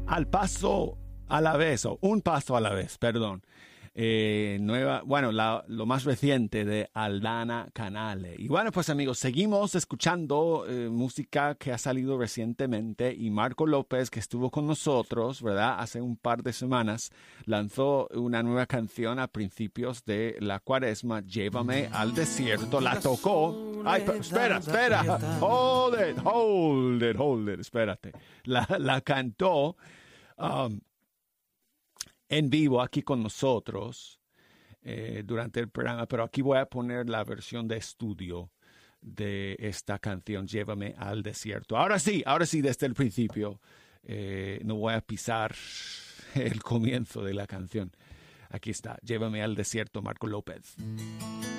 Al paso a la vez, o un paso a la vez, perdón. Lo más reciente de Aldana Canale. Y bueno, pues amigos, seguimos escuchando música que ha salido recientemente, y Marco López, que estuvo con nosotros, ¿verdad? Hace un par de semanas, lanzó una nueva canción a principios de la Cuaresma, Llévame al desierto. La tocó. Ay, espera. Hold it, espérate. La cantó en vivo aquí con nosotros durante el programa, pero aquí voy a poner la versión de estudio de esta canción, Llévame al desierto. Ahora sí, desde el principio, no voy a pisar el comienzo de la canción. Aquí está, Llévame al desierto, Marco López.